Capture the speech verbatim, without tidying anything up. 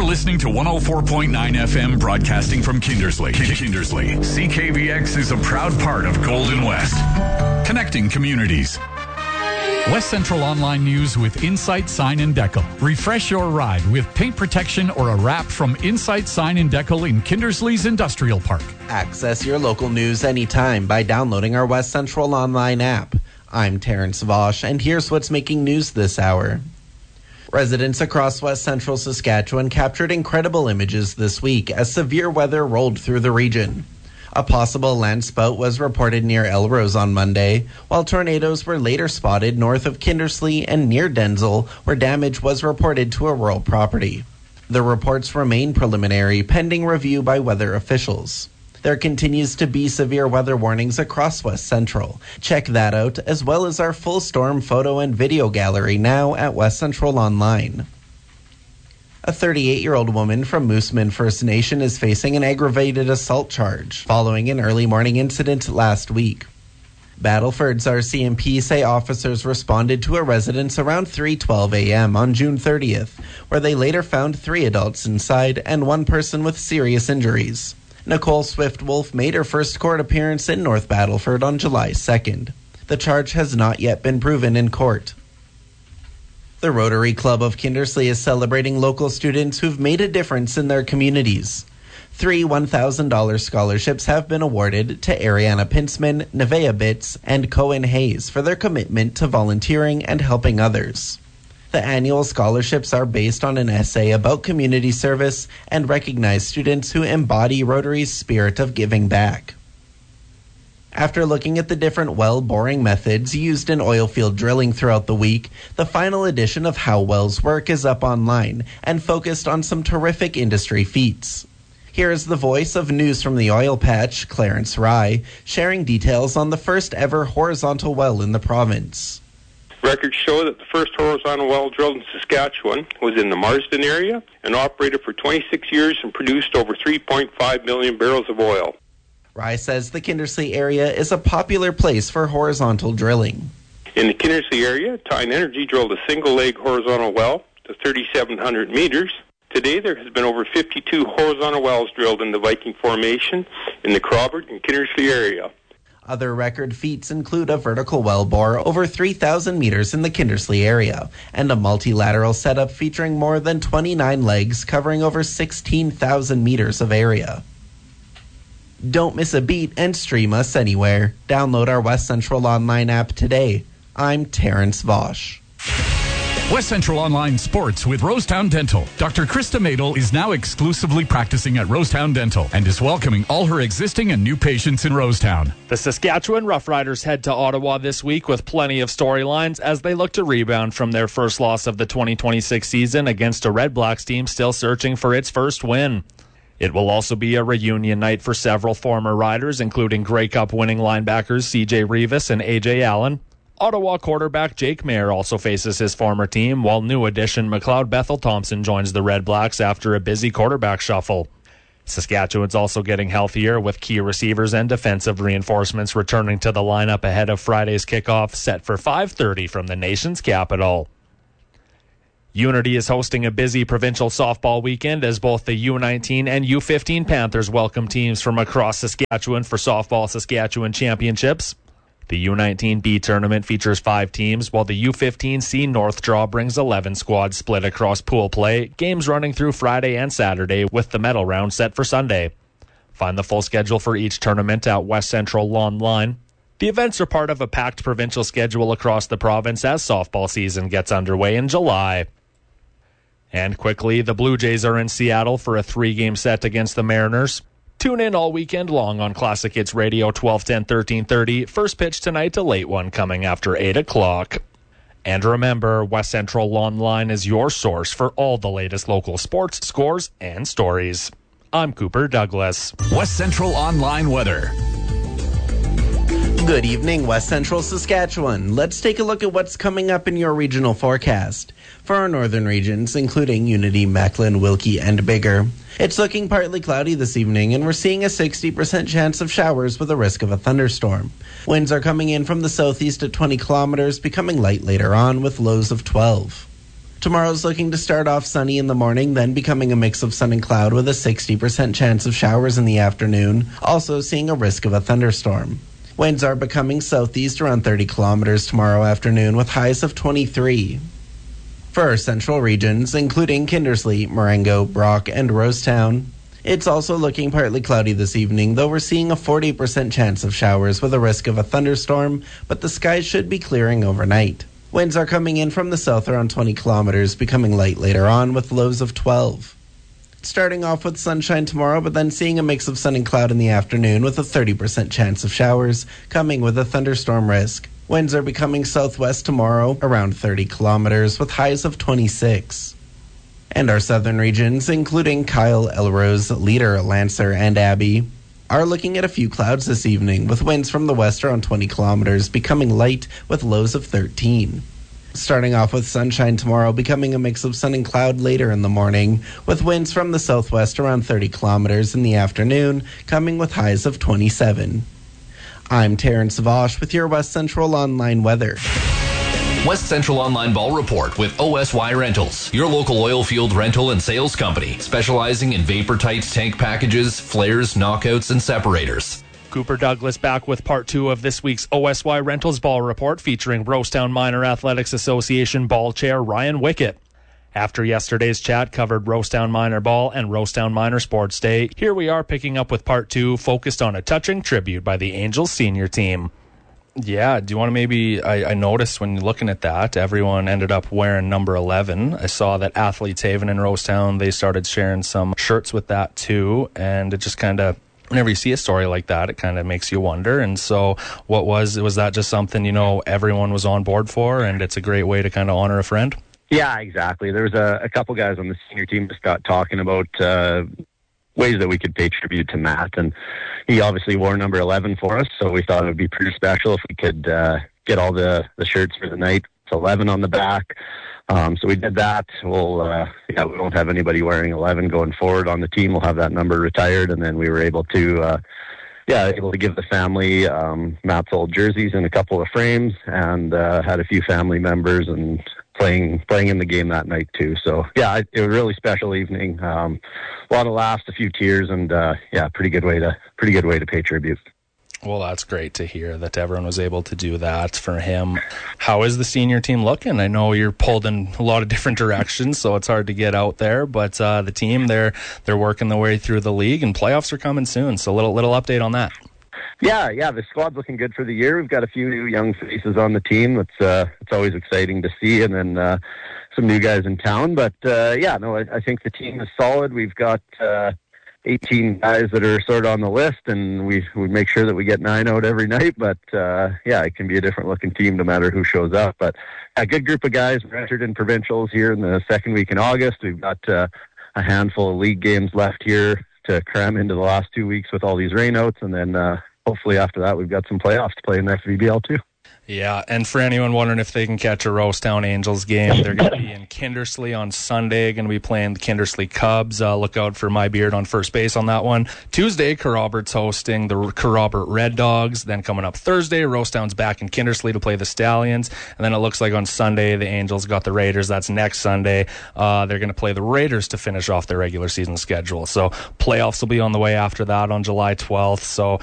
listening to one oh four point nine F M broadcasting from Kindersley. Kindersley. C K V X is a proud part of Golden West. Connecting communities. West Central Online News with Insight Sign and Decal. Refresh your ride with paint protection or a wrap from Insight Sign and Decal in Kindersley's Industrial Park. Access your local news anytime by downloading our West Central Online app. I'm Terrence Vosch, and here's what's making news this hour. Residents across West Central Saskatchewan captured incredible images this week as severe weather rolled through the region. A possible landspout was reported near Elrose on Monday, while tornadoes were later spotted north of Kindersley and near Denzel, where damage was reported to a rural property. The reports remain preliminary, pending review by weather officials. There continues to be severe weather warnings across West Central. Check that out, as well as our full storm photo and video gallery now at West Central Online. A thirty-eight-year-old woman from Moosomin First Nation is facing an aggravated assault charge following an early morning incident last week. Battleford's R C M P say officers responded to a residence around three twelve a.m. on June thirtieth, where they later found three adults inside and one person with serious injuries. Nicole Swift-Wolf made her first court appearance in North Battleford on July second. The charge has not yet been proven in court. The Rotary Club of Kindersley is celebrating local students who've made a difference in their communities. Three one thousand dollars scholarships have been awarded to Ariana Pinsman, Nevaeh Bitts, and Cohen Hayes for their commitment to volunteering and helping others. The annual scholarships are based on an essay about community service and recognize students who embody Rotary's spirit of giving back. After looking at the different well boring methods used in oilfield drilling throughout the week, the final edition of How Wells Work is up online and focused on some terrific industry feats. Here is the voice of News from the Oil Patch, Clarence Rye, sharing details on the first ever horizontal well in the province. Records show that the first horizontal well drilled in Saskatchewan was in the Marsden area and operated for twenty-six years and produced over three point five million barrels of oil. Rye says the Kindersley area is a popular place for horizontal drilling. In the Kindersley area, Tyne Energy drilled a single-leg horizontal well to thirty-seven hundred meters. Today, there has been over fifty-two horizontal wells drilled in the Viking Formation in the Crawford and Kindersley area. Other record feats include a vertical well bore over three thousand meters in the Kindersley area and a multilateral setup featuring more than twenty-nine legs covering over sixteen thousand meters of area. Don't miss a beat and stream us anywhere. Download our West Central Online app today. I'm Terrence Vosch. West Central Online Sports with Rosetown Dental. Doctor Krista Madel is now exclusively practicing at Rosetown Dental and is welcoming all her existing and new patients in Rosetown. The Saskatchewan Roughriders head to Ottawa this week with plenty of storylines as they look to rebound from their first loss of the twenty twenty-six season against a Red Blacks team still searching for its first win. It will also be a reunion night for several former Riders, including Grey Cup winning linebackers C J Rivas and A J Allen. Ottawa quarterback Jake Mayer also faces his former team, while new addition McLeod Bethel Thompson joins the Red Blacks after a busy quarterback shuffle. Saskatchewan's also getting healthier, with key receivers and defensive reinforcements returning to the lineup ahead of Friday's kickoff, set for five thirty from the nation's capital. Unity is hosting a busy provincial softball weekend as both the U nineteen and U fifteen Panthers welcome teams from across Saskatchewan for Softball Saskatchewan Championships. The U nineteen B tournament features five teams, while the U fifteen C North Draw brings eleven squads split across pool play, games running through Friday and Saturday, with the medal round set for Sunday. Find the full schedule for each tournament at West Central Online. The events are part of a packed provincial schedule across the province as softball season gets underway in July. And quickly, the Blue Jays are in Seattle for a three-game set against the Mariners. Tune in all weekend long on Classic Hits Radio, twelve ten, thirteen thirty. First pitch tonight, a late one coming after eight o'clock. And remember, West Central Online is your source for all the latest local sports, scores, and stories. I'm Cooper Douglas. West Central Online weather. Good evening, West Central Saskatchewan. Let's take a look at what's coming up in your regional forecast. For our northern regions, including Unity, Macklin, Wilkie, and Biggar, it's looking partly cloudy this evening, and we're seeing a sixty percent chance of showers with a risk of a thunderstorm. Winds are coming in from the southeast at twenty kilometers, becoming light later on with lows of twelve. Tomorrow's looking to start off sunny in the morning, then becoming a mix of sun and cloud with a sixty percent chance of showers in the afternoon, also seeing a risk of a thunderstorm. Winds are becoming southeast around thirty kilometers tomorrow afternoon with highs of twenty-three. For our central regions, including Kindersley, Marengo, Brock, and Rosetown, it's also looking partly cloudy this evening, though we're seeing a forty percent chance of showers with a risk of a thunderstorm, but the skies should be clearing overnight. Winds are coming in from the south around twenty kilometers, becoming light later on with lows of twelve. Starting off with sunshine tomorrow, but then seeing a mix of sun and cloud in the afternoon with a thirty percent chance of showers, coming with a thunderstorm risk. Winds are becoming southwest tomorrow around thirty kilometers with highs of twenty-six. And our southern regions, including Kyle, Elrose, Leader, Lancer, and Abbey, are looking at a few clouds this evening, with winds from the west around twenty kilometers, becoming light with lows of thirteen. Starting off with sunshine tomorrow, becoming a mix of sun and cloud later in the morning, with winds from the southwest around thirty kilometers in the afternoon, coming with highs of twenty-seven. I'm Terrence Vosh with your West Central Online weather. West Central Online Ball Report with O S Y Rentals, your local oil field rental and sales company, specializing in vapor-tight tank packages, flares, knockouts, and separators. Cooper Douglas back with part two of this week's O S Y Rentals Ball Report, featuring Rosetown Minor Athletics Association Ball Chair Ryan Wickett. After yesterday's chat covered Rosetown Minor Ball and Rosetown Minor Sports Day, here we are picking up with part two, focused on a touching tribute by the Angels senior team. Yeah, do you want to maybe, I, I noticed when you're looking at that, everyone ended up wearing number eleven. I saw that Athletes Haven in Rosetown, they started sharing some shirts with that too, and it just kind of, whenever you see a story like that, it kind of makes you wonder. And so what was, was that just something, you know, everyone was on board for, and it's a great way to kind of honor a friend? Yeah, exactly. There was a, a couple guys on the senior team just got talking about uh, ways that we could pay tribute to Matt, and he obviously wore number eleven for us, so we thought it would be pretty special if we could uh, get all the, the shirts for the night. It's eleven on the back. Um, so we did that. We'll, uh, yeah, we won't have anybody wearing eleven going forward on the team. We'll have that number retired, and then we were able to, uh, yeah, able to give the family um, Matt's old jerseys in a couple of frames, and uh, had a few family members and playing playing in the game that night too. So yeah, it, it was a really special evening. Um, a lot of laughs, a few tears, and uh, yeah, pretty good way to pretty good way to pay tribute. Well, that's great to hear that everyone was able to do that for him. How is the senior team looking? I know you're pulled in a lot of different directions, so it's hard to get out there. But uh, the team, they're they're working their way through the league, and playoffs are coming soon. So a little little update on that. Yeah, yeah, the squad's looking good for the year. We've got a few new young faces on the team. It's uh, it's always exciting to see, and then uh, some new guys in town. But uh, yeah, no, I, I think the team is solid. We've got uh, eighteen guys that are sort of on the list, and we we make sure that we get nine out every night. But uh, yeah, it can be a different looking team no matter who shows up. But a good group of guys. We're entered in provincials here in the second week in August. We've got uh, a handful of league games left here to cram into the last two weeks with all these rainouts, and then uh, hopefully after that we've got some playoffs to play in the F V B L too. Yeah, and for anyone wondering if they can catch a Rosetown Angels game, they're going to be in Kindersley on Sunday, going to be playing the Kindersley Cubs. Uh, look out for My Beard on first base on that one. Tuesday, Kerrobert's hosting the Kerrobert Red Dogs. Then coming up Thursday, Rosetown's back in Kindersley to play the Stallions. And then it looks like on Sunday, the Angels got the Raiders. That's next Sunday. Uh, they're going to play the Raiders to finish off their regular season schedule. So playoffs will be on the way after that on July twelfth. So